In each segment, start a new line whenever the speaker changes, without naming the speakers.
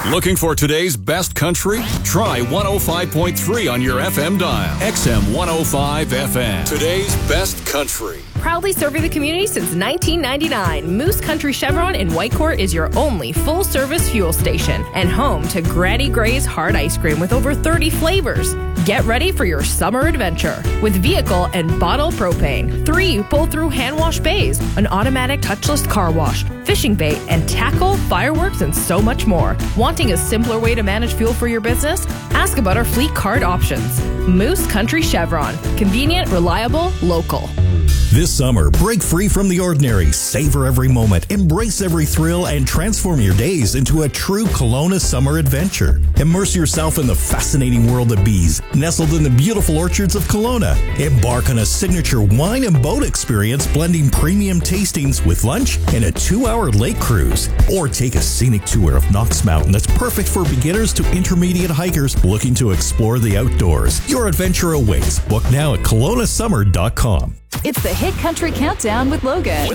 Looking for today's best country? Try 105.3 on your FM dial. XM 105 FM. Today's best country.
Proudly serving the community since 1999, Moose Country Chevron in Whitecourt is your only full-service fuel station and home to Granny Gray's hard ice cream with over 30 flavors. Get ready for your summer adventure with vehicle and bottle propane, 3 pull-through hand-wash bays, an automatic touchless car wash, fishing bait and tackle, fireworks, and so much more. Wanting a simpler way to manage fuel for your business? Ask about our fleet card options. Moose Country Chevron. Convenient, reliable, local.
This summer, break free from the ordinary, savor every moment, embrace every thrill, and transform your days into a true Kelowna summer adventure. Immerse yourself in the fascinating world of bees, nestled in the beautiful orchards of Kelowna. Embark on a signature wine and boat experience, blending premium tastings with lunch and a 2-hour lake cruise. Or take a scenic tour of Knox Mountain that's perfect for beginners to intermediate hikers looking to explore the outdoors. Your adventure awaits. Book now at KelownaSummer.com.
It's the Hit Country Countdown with Logan.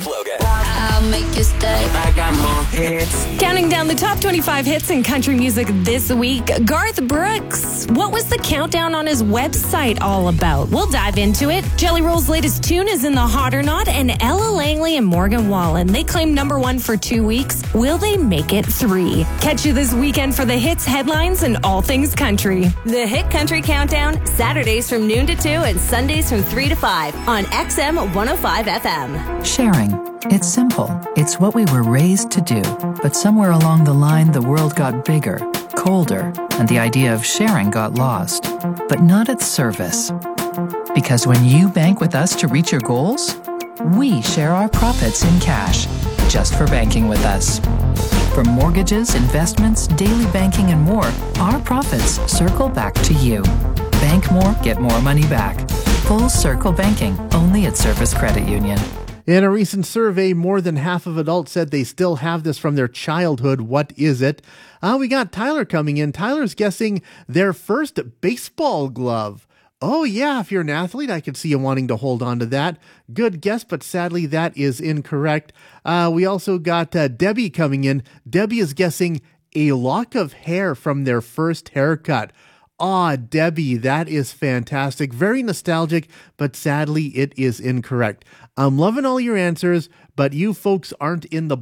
I'll make you stay. I got more hits.
Counting down the top 25 hits in country music this week, Garth Brooks. What was the countdown on his website all about? We'll dive into it. Jelly Roll's latest tune is in the Hot or Not, and Ella Langley and Morgan Wallen. They claim number 1 for 2 weeks. Will they make it 3? Catch you this weekend for the hits, headlines, and all things country.
The Hit Country Countdown, Saturdays from noon to 2 and Sundays from 3 to 5 on XM 105 FM.
Sharing. It's simple. It's what we were raised to do. But somewhere along the line, the world got bigger, colder, and the idea of sharing got lost. But not at Service. Because when you bank with us to reach your goals, we share our profits in cash, just for banking with us. For mortgages, investments, daily banking, and more, our profits circle back to you. Bank more, get more money back. Full Circle Banking, only at Service Credit Union.
In a recent survey, more than half of adults said they still have this from their childhood. What is it? We got Tyler coming in. Tyler's guessing their first baseball glove. Oh, yeah, if you're an athlete, I could see you wanting to hold on to that. Good guess, but sadly, that is incorrect. We also got Debbie coming in. Debbie is guessing a lock of hair from their first haircut. Ah, Debbie, that is fantastic. Very nostalgic, but sadly, it is incorrect. I'm loving all your answers, but you folks aren't in the